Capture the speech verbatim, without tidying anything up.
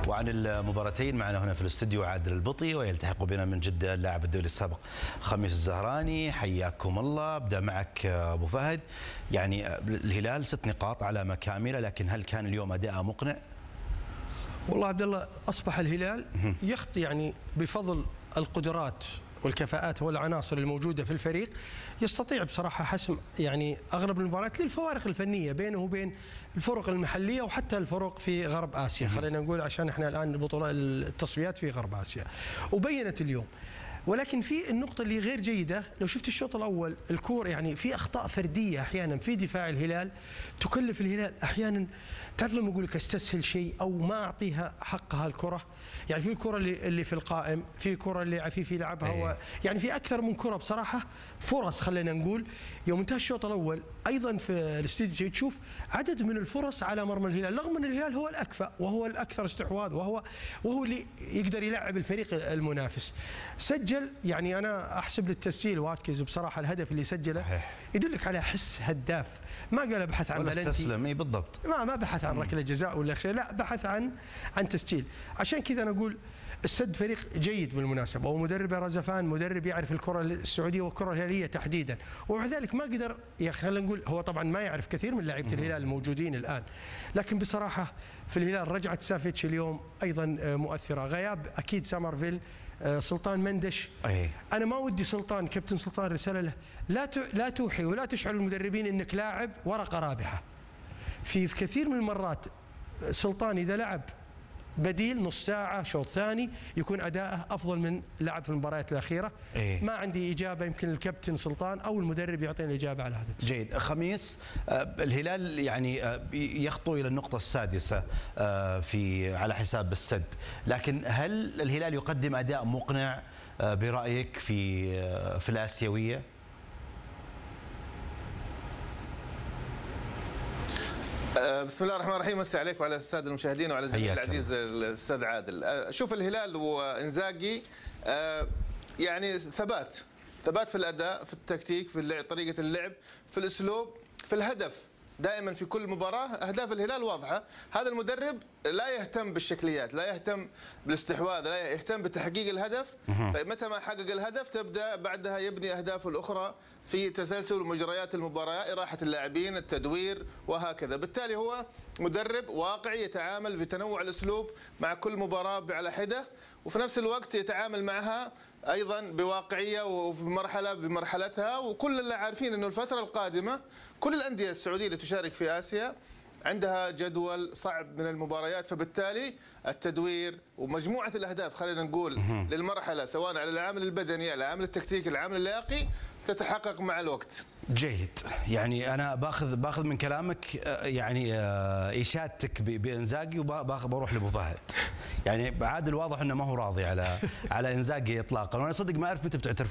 وعن المباراتين معنا هنا في الاستوديو عادل البطي، ويلتحق بنا من جدة اللاعب الدولي السابق خميس الزهراني. حياكم الله. ابدا معك ابو فهد. يعني الهلال ست نقاط علامة كاملة، لكن هل كان اليوم اداء مقنع؟ والله عبد الله، اصبح الهلال يخطي يعني بفضل القدرات والكفاءات والعناصر الموجودة في الفريق، يستطيع بصراحة حسم يعني أغلب المباريات للفوارق الفنية بينه وبين الفرق المحلية وحتى الفرق في غرب آسيا. خلينا نقول عشان احنا الآن البطولة التصفيات في غرب آسيا، وبينت اليوم. ولكن في النقطة اللي غير جيدة، لو شفت الشوط الأول الكور يعني في أخطاء فردية أحيانا في دفاع الهلال تكلف الهلال أحيانا. تعرف لما أقول لك استسهل شيء أو ما أعطيها حقها الكرة، يعني في الكرة اللي اللي في القائم، في الكرة اللي عفيفي لعبها هو، يعني في أكثر من كرة بصراحة فرص. خلينا نقول يوم انتهى الشوط الأول أيضا في الاستديو تشوف عدد من الفرص على مرمى الهلال، رغم أن الهلال هو الأكفأ وهو الأكثر استحواذ وهو وهو اللي يقدر يلعب الفريق المنافس. سجل يعني أنا أحسب للتسجيل واتكيز بصراحة الهدف اللي سجله صحيح. يدلك على حس هداف، ما قال بحث عن بلنتي، استسلم. اي بالضبط، ما ما بحث عن ركله جزاء ولا شيء، لا بحث عن عن تسجيل. عشان كذا انا اقول السد فريق جيد بالمناسبه، ومدرب رزفان مدرب يعرف الكره السعوديه والكره الهلاليه تحديدا، ومع ذلك ما قدر يا اخي خلينا نقول هو طبعا ما يعرف كثير من لاعيبه الهلال الموجودين الان، لكن بصراحه في الهلال رجعت سافيتش اليوم ايضا مؤثره، غياب اكيد سامرفيل، سلطان مندش. أيه. انا ما ودي سلطان كابتن سلطان رساله له، لا لا توحي ولا تشعر المدربين انك لاعب ورقه رابحه. في كثير من المرات سلطان اذا لعب بديل نص ساعة شوط ثاني يكون أداءه أفضل من لعب في المباريات الأخيرة. إيه؟ ما عندي إجابة، يمكن الكابتن سلطان أو المدرب يعطيني الإجابة على هذا الشيء. جيد. خميس، آه الهلال يعني آه يخطو إلى النقطة السادسة آه في على حساب السد، لكن هل الهلال يقدم أداء مقنع آه برأيك في آه في الآسيوية؟ بسم الله الرحمن الرحيم. مسي عليك وعلى الساده المشاهدين وعلى زميلي العزيز الاستاذ عادل. شوف الهلال وانزاجي يعني ثبات ثبات في الاداء، في التكتيك، في طريقه اللعب، في الاسلوب، في الهدف. دائما في كل مباراه اهداف الهلال واضحه. هذا المدرب لا يهتم بالشكليات، لا يهتم بالاستحواذ، لا يهتم بتحقيق الهدف. فمتى ما حقق الهدف تبدا بعدها يبني اهدافه الاخرى في تسلسل مجريات المباراه، اراحه اللاعبين، التدوير وهكذا. بالتالي هو مدرب واقعي يتعامل بتنوع الاسلوب مع كل مباراه على حده، وفي نفس الوقت يتعامل معها ايضا بواقعيه وفي مرحله بمرحلتها. وكلنا عارفين انه الفتره القادمه كل الانديه السعوديه اللي تشارك في اسيا عندها جدول صعب من المباريات، فبالتالي التدوير ومجموعه الاهداف خلينا نقول للمرحله سواء على العامل البدني، على العامل التكتيكي، العامل اللياقي، تتحقق مع الوقت. جيد. يعني انا باخذ باخذ من كلامك يعني اشادتك بانزاجي، وباخذ بروح لابو فهد. يعني عادل واضح انه ما هو راضي على على انزاجي اطلاقا، وانا صدق ما اعرف متى بتعترفون